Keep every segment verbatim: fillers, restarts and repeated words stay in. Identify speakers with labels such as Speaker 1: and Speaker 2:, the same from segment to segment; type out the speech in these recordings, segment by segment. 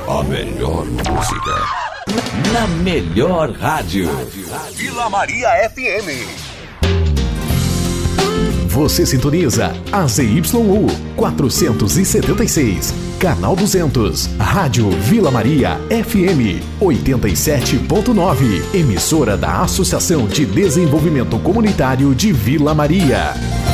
Speaker 1: A melhor música. Na melhor rádio.
Speaker 2: Vila Maria F M.
Speaker 3: Você sintoniza a Z Y U quatrocentos e setenta e seis, canal duzentos, Rádio Vila Maria F M oitenta e sete ponto nove, emissora da Associação de Desenvolvimento Comunitário de Vila Maria.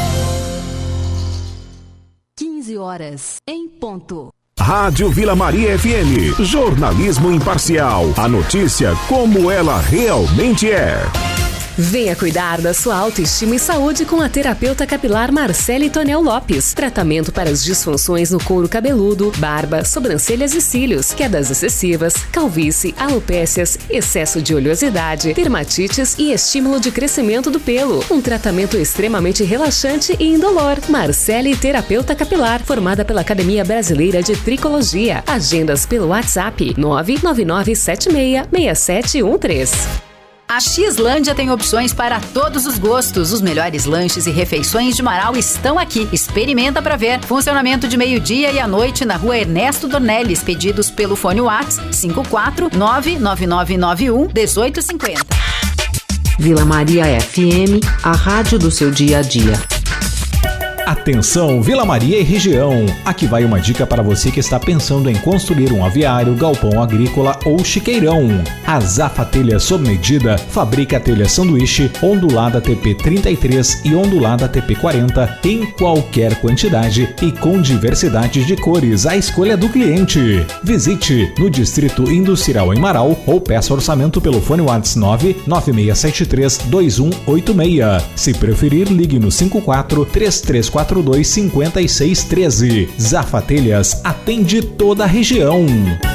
Speaker 4: quinze horas em ponto.
Speaker 5: Rádio Vila Maria F M, jornalismo imparcial, a notícia como ela realmente é.
Speaker 6: Venha cuidar da sua autoestima e saúde com a terapeuta capilar Marcele Tonel Lopes. Tratamento para as disfunções no couro cabeludo, barba, sobrancelhas e cílios, quedas excessivas, calvície, alopécias, excesso de oleosidade, dermatites e estímulo de crescimento do pelo. Um tratamento extremamente relaxante e indolor. Marcele, terapeuta capilar, formada pela Academia Brasileira de Tricologia. Agendas pelo WhatsApp nove nove nove sete seis seis sete um três.
Speaker 7: A Xlândia tem opções para todos os gostos. Os melhores lanches e refeições de Marau estão aqui. Experimenta para ver. Funcionamento de meio-dia e à noite na rua Ernesto Dornelles. Pedidos pelo fone WhatsApp cinco quatro nove nove nove nove um um oito cinco zero.
Speaker 8: Vila Maria F M, a rádio do seu dia a dia.
Speaker 9: Atenção, Vila Maria e região! Aqui vai uma dica para você que está pensando em construir um aviário, galpão agrícola ou chiqueirão. A Zafa Telha sob medida fabrica telha sanduíche, ondulada T P trinta e três e ondulada T P quarenta em qualquer quantidade e com diversidade de cores à escolha do cliente. Visite no Distrito Industrial em Marau ou peça orçamento pelo fone WhatsApp nove nove seis sete três dois um oito seis. Se preferir, ligue no cinco quatro três três quatro dois cinco seis um três. Zafa Telhas atende toda a região.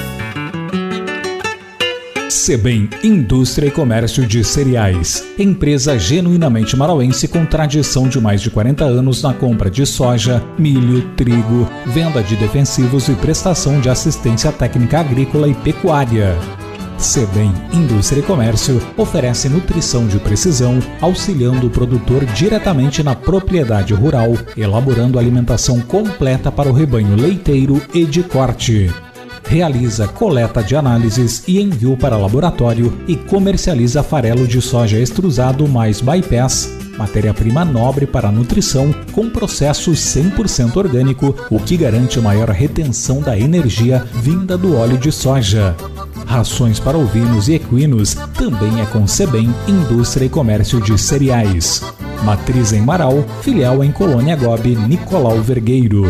Speaker 9: Sebem Indústria e Comércio de Cereais. Empresa genuinamente marauense com tradição de mais de quarenta anos na compra de soja, milho, trigo, venda de defensivos e prestação de assistência técnica agrícola e pecuária. Sebem Indústria e Comércio oferece nutrição de precisão, auxiliando o produtor diretamente na propriedade rural, elaborando alimentação completa para o rebanho leiteiro e de corte. Realiza coleta de análises e envio para laboratório e comercializa farelo de soja extrusado mais bypass, matéria-prima nobre para nutrição com processo cem por cento orgânico, o que garante maior retenção da energia vinda do óleo de soja. Rações para ovinos e equinos também é com Sebem Indústria e Comércio de Cereais. Matriz em Marau, filial em Colônia Gobi, Nicolau Vergueiro.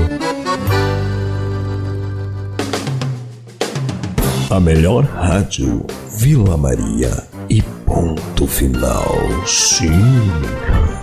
Speaker 1: A melhor rádio, Vila Maria e ponto final. Sim.